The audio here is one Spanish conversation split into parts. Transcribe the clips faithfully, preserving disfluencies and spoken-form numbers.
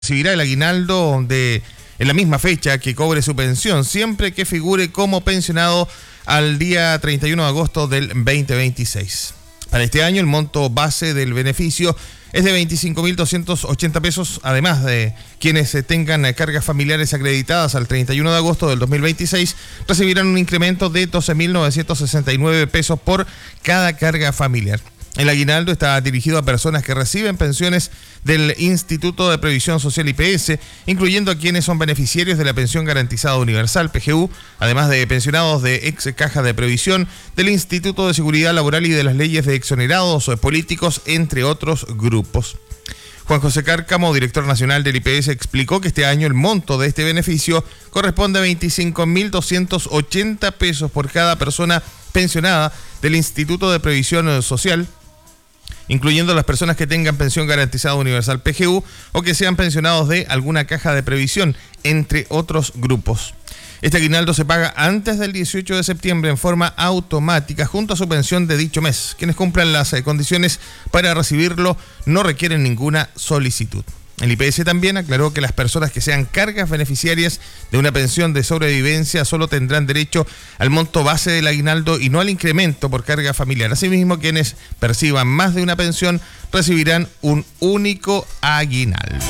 recibirá el aguinaldo de, en la misma fecha que cobre su pensión, siempre que figure como pensionado al día treinta y uno de agosto del veinte veintiséis. Para este año, el monto base del beneficio es de veinticinco mil doscientos ochenta pesos, además de quienes tengan cargas familiares acreditadas al treinta y uno de agosto del dos mil veintiséis, recibirán un incremento de doce mil novecientos sesenta y nueve pesos por cada carga familiar. El aguinaldo está dirigido a personas que reciben pensiones del Instituto de Previsión Social I P S, incluyendo a quienes son beneficiarios de la Pensión Garantizada Universal, P G U, además de pensionados de ex caja de previsión, del Instituto de Seguridad Laboral y de las leyes de exonerados políticos, entre otros grupos. Juan José Cárcamo, director nacional del I P S, explicó que este año el monto de este beneficio corresponde a veinticinco mil doscientos ochenta pesos por cada persona pensionada del Instituto de Previsión Social, incluyendo las personas que tengan pensión garantizada universal P G U o que sean pensionados de alguna caja de previsión, entre otros grupos. Este aguinaldo se paga antes del dieciocho de septiembre en forma automática junto a su pensión de dicho mes. Quienes cumplan las condiciones para recibirlo no requieren ninguna solicitud. El I P S también aclaró que las personas que sean cargas beneficiarias de una pensión de sobrevivencia solo tendrán derecho al monto base del aguinaldo y no al incremento por carga familiar. Asimismo, quienes perciban más de una pensión recibirán un único aguinaldo.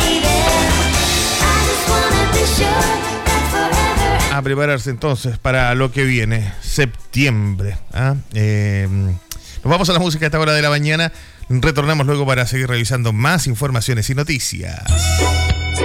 A prepararse entonces para lo que viene, septiembre. ¿ah? Eh, nos vamos a la música a esta hora de la mañana. Retornamos luego para seguir revisando más informaciones y noticias.